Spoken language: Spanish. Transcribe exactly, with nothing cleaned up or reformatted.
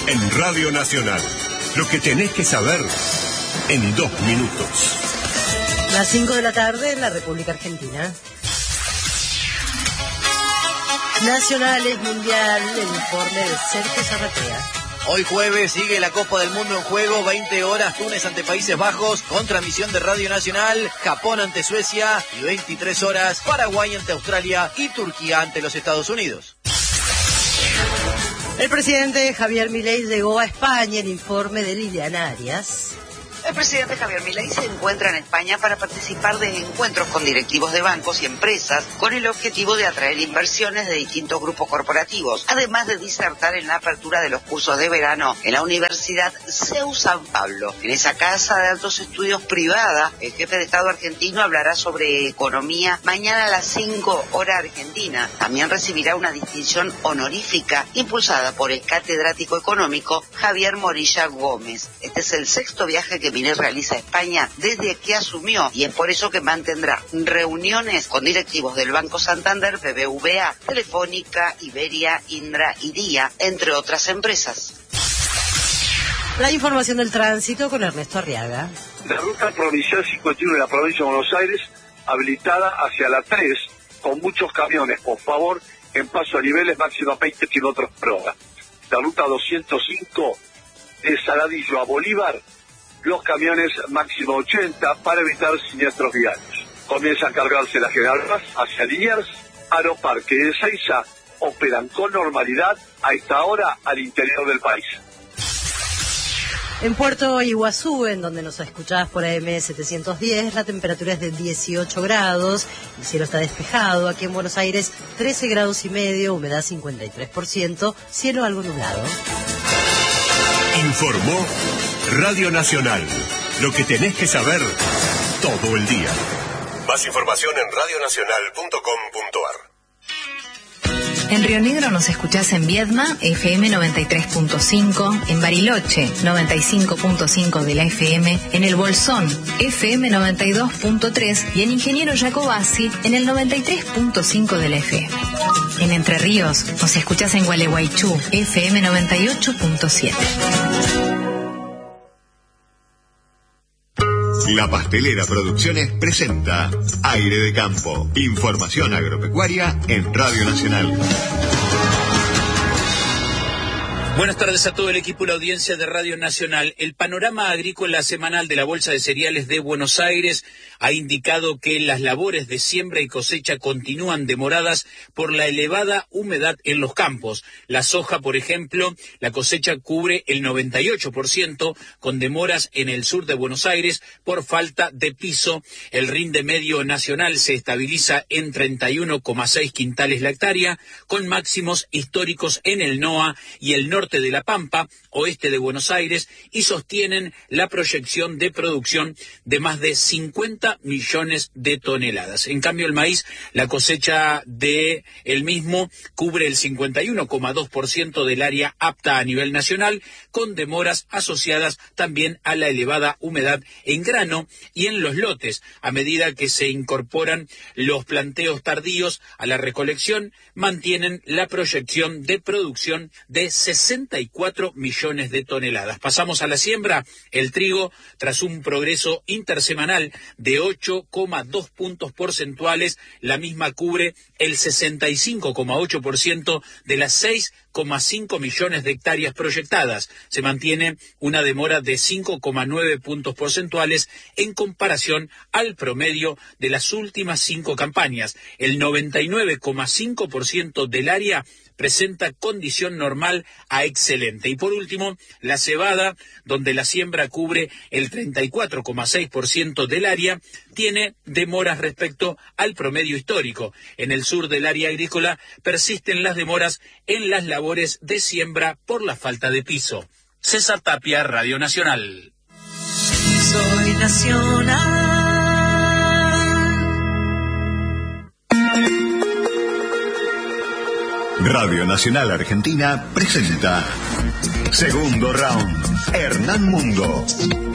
en Radio Nacional. Lo que tenés que saber en dos minutos. Las cinco de la tarde en la República Argentina. Nacionales Mundial, el informe de Sergio Zarratea. Hoy jueves sigue la Copa del Mundo en juego, veinte horas, Túnez ante Países Bajos, con transmisión de Radio Nacional, Japón ante Suecia y veintitrés horas, Paraguay ante Australia y Turquía ante los Estados Unidos. El presidente Javier Milei llegó a España, el informe de Liliana Arias. El presidente Javier Milei se encuentra en España para participar de encuentros con directivos de bancos y empresas con el objetivo de atraer inversiones de distintos grupos corporativos, además de disertar en la apertura de los cursos de verano en la Universidad CEU San Pablo. En esa casa de altos estudios privada, el jefe de Estado argentino hablará sobre economía mañana a las cinco hora argentina. También recibirá una distinción honorífica impulsada por el catedrático económico Javier Morilla Gómez. Este es el sexto viaje que Milei realiza a España desde que asumió y es por eso que mantendrá reuniones con directivos del Banco Santander, B B V A, Telefónica, Iberia, Indra y Día, entre otras empresas. La información del tránsito con Ernesto Arriaga. La ruta provincial cincuenta y uno de la provincia de Buenos Aires habilitada hacia la tres con muchos camiones, por favor, en paso a niveles máximo veinte kilómetros por hora. La ruta doscientos cinco de Saladillo a Bolívar, los camiones máximo ochenta para evitar siniestros viales. Comienza a cargarse la General Paz hacia Liniers, Aeroparque y Ezeiza operan con normalidad a esta hora al interior del país. En Puerto Iguazú, en donde nos escuchás por A M setecientos diez, la temperatura es de dieciocho grados, el cielo está despejado. Aquí en Buenos Aires, trece grados y medio, humedad cincuenta y tres por ciento, cielo algo nublado. Informó Radio Nacional. Lo que tenés que saber todo el día. Más información en radio nacional punto com punto ar. En Río Negro nos escuchás en Viedma, F M noventa y tres punto cinco, en Bariloche, noventa y cinco punto cinco de la F M, en El Bolsón, F M noventa y dos punto tres y en Ingeniero Jacobasi, en el noventa y tres punto cinco de la F M. En Entre Ríos nos escuchás en Gualeguaychú, F M noventa y ocho punto siete. La Pastelera Producciones presenta Aire de Campo. Información agropecuaria en Radio Nacional. Buenas tardes a todo el equipo y la audiencia de Radio Nacional. El panorama agrícola semanal de la Bolsa de Cereales de Buenos Aires ha indicado que las labores de siembra y cosecha continúan demoradas por la elevada humedad en los campos. La soja, por ejemplo, la cosecha cubre el noventa y ocho por ciento, con demoras en el sur de Buenos Aires por falta de piso. El rinde medio nacional se estabiliza en treinta y uno coma seis quintales la hectárea, con máximos históricos en el NOA y el norte de La Pampa, oeste de Buenos Aires, y sostienen la proyección de producción de más de cincuenta millones de toneladas. En cambio, el maíz, la cosecha de el mismo cubre el cincuenta y uno coma dos por ciento del área apta a nivel nacional, con demoras asociadas también a la elevada humedad en grano y en los lotes. A medida que se incorporan los planteos tardíos a la recolección, mantienen la proyección de producción de sesenta y cuatro millones de toneladas. Pasamos a la siembra. El trigo, tras un progreso intersemanal de ocho coma dos puntos porcentuales, la misma cubre el sesenta y cinco coma ocho por ciento de las seis coma cinco millones de hectáreas proyectadas. Se mantiene una demora de cinco coma nueve puntos porcentuales en comparación al promedio de las últimas cinco campañas. El noventa y nueve coma cinco por ciento del área presenta condición normal a excelente. Y por último, la cebada, donde la siembra cubre el treinta y cuatro coma seis por ciento del área, tiene demoras respecto al promedio histórico. En el sur del área agrícola persisten las demoras en las labores de siembra por la falta de piso. César Tapia, Radio Nacional. Soy Nacional. Radio Nacional Argentina presenta Segundo Round, Hernán Mundo.